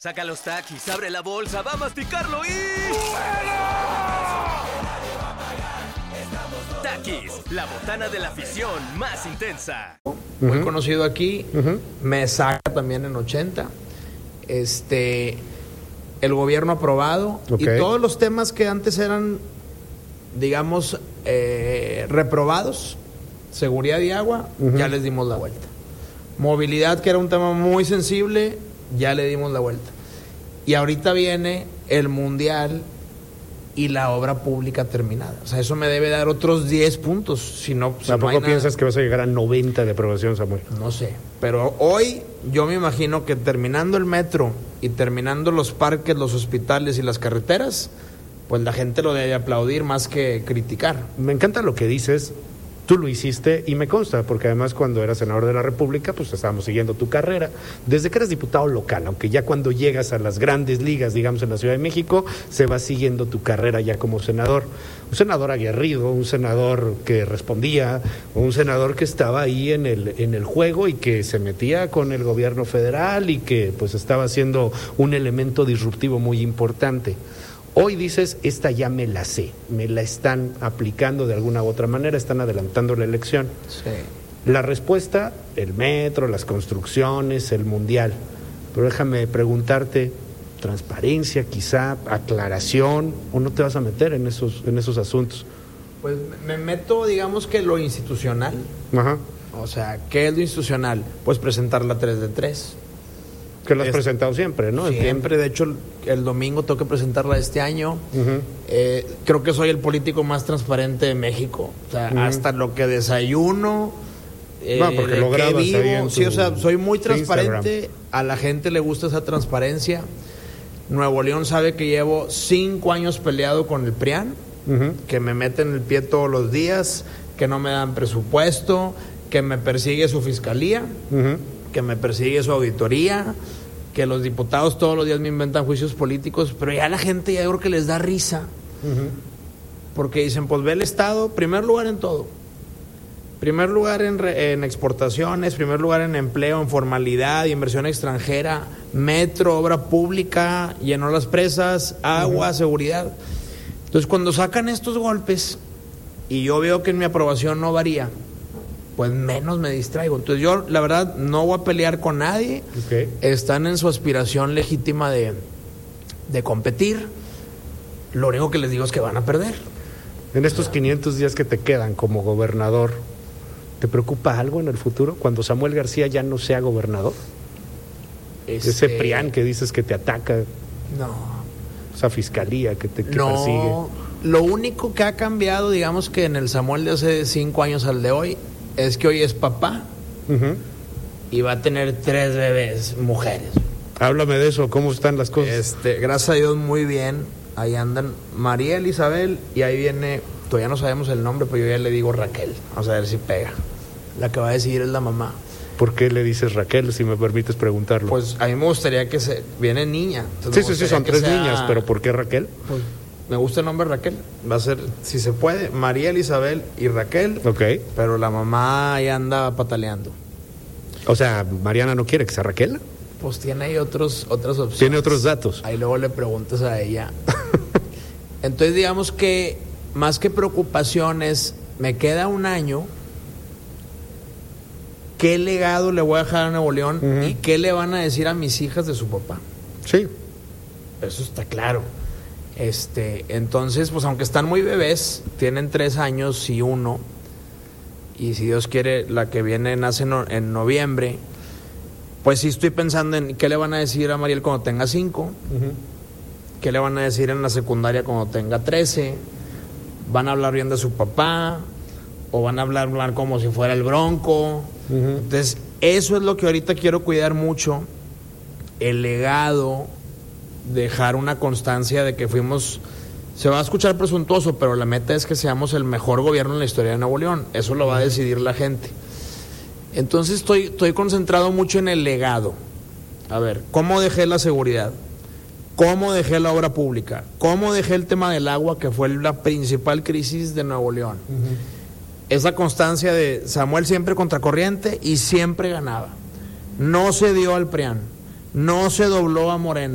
Saca los Takis, abre la bolsa, va a masticarlo y... Takis, la botana de la afición más intensa. Muy conocido aquí, me saca también en 80. El gobierno aprobado, y todos los temas que antes eran, digamos, reprobados, seguridad y agua, ya les dimos la vuelta. Movilidad, que era un tema muy sensible, ya le dimos la vuelta. Y ahorita viene el mundial y la obra pública terminada. O sea, eso me debe dar otros 10 puntos. Si no, ¿Tampoco piensas que vas a llegar a 90 de aprobación, Samuel? No sé. Pero hoy yo me imagino que terminando el metro y terminando los parques, los hospitales y las carreteras, pues la gente lo debe aplaudir más que criticar. Me encanta lo que dices. Tú lo hiciste y me consta, porque además cuando eras senador de la República, pues estábamos siguiendo tu carrera. Desde que eras diputado local, aunque ya cuando llegas a las grandes ligas, digamos en la Ciudad de México, se va siguiendo tu carrera ya como senador. Un senador aguerrido, un senador que respondía, un senador que estaba ahí en el juego y que se metía con el gobierno federal y que pues estaba siendo un elemento disruptivo muy importante. Hoy dices, esta ya me la sé, me la están aplicando de alguna u otra manera, están adelantando la elección. Sí. La respuesta, el metro, las construcciones, el mundial. Pero déjame preguntarte, transparencia quizá, aclaración, ¿o no te vas a meter en esos asuntos? Pues me meto, digamos que lo institucional. Ajá. O sea, ¿qué es lo institucional? Pues presentar la 3 de 3. Que lo has presentado siempre, ¿no? Siempre, de hecho, el domingo tengo que presentarla este año. Creo que soy el político más transparente de México. O sea, hasta lo que desayuno, porque lo grabas vivo, ahí en sí, o sea, soy muy transparente. Instagram. A la gente le gusta esa transparencia. Nuevo León sabe que llevo 5 años peleado con el PRIAN, que me meten el pie todos los días, que no me dan presupuesto, que me persigue su fiscalía, que me persigue su auditoría, que los diputados todos los días me inventan juicios políticos, pero ya la gente ya creo que les da risa, porque dicen, pues ve el Estado, primer lugar en todo, primer lugar en exportaciones, primer lugar en empleo, en formalidad y inversión extranjera, metro, obra pública, llenó las presas, agua, seguridad. Entonces cuando sacan estos golpes y yo veo que en mi aprobación no varía, pues menos me distraigo. Entonces yo, la verdad, no voy a pelear con nadie. Están en su aspiración legítima de competir. Lo único que les digo es que van a perder. En estos 500 días que te quedan como gobernador, ¿te preocupa algo en el futuro? Cuando Samuel García ya no sea gobernador. Ese PRIAN que dices que te ataca. No. Esa fiscalía que persigue. Lo único que ha cambiado, digamos que en el Samuel de hace 5 años al de hoy, es que hoy es papá y va a tener 3 bebés mujeres. Háblame de eso, ¿cómo están las cosas? Gracias a Dios, muy bien. Ahí andan Mariel, Isabel, y ahí viene, todavía no sabemos el nombre, pero yo ya le digo Raquel. Vamos a ver si pega. La que va a decidir es la mamá. ¿Por qué le dices Raquel, si me permites preguntarlo? Pues a mí me gustaría que viene niña. Sí, son 3 niñas, pero ¿por qué Raquel? Pues me gusta el nombre Raquel. Va a ser, si se puede, Mariel, Isabel y Raquel. Pero la mamá ya anda pataleando. O sea, Mariana no quiere que sea Raquel. Pues tiene ahí otras opciones. Tiene otros datos. Ahí luego le preguntas a ella. Entonces, digamos que más que preocupaciones, me queda un año. ¿Qué legado le voy a dejar a Nuevo León? ¿Y qué le van a decir a mis hijas de su papá? Sí. Eso está claro. Entonces, pues aunque están muy bebés, tienen 3 años y 1, y si Dios quiere, la que viene nace en noviembre, pues sí estoy pensando en qué le van a decir a Mariel cuando tenga 5, qué le van a decir en la secundaria cuando tenga 13, van a hablar bien de su papá, o van a hablar como si fuera el Bronco. Entonces, eso es lo que ahorita quiero cuidar mucho, el legado, dejar una constancia de que fuimos, se va a escuchar presuntuoso, pero la meta es que seamos el mejor gobierno en la historia de Nuevo León. Eso lo va a decidir la gente. Entonces estoy concentrado mucho en el legado. A ver, ¿cómo dejé la seguridad? ¿Cómo dejé la obra pública? ¿Cómo dejé el tema del agua, que fue la principal crisis de Nuevo León? Esa constancia de Samuel siempre contracorriente y siempre ganaba. No se dio al PRIAN, no se dobló a Morena.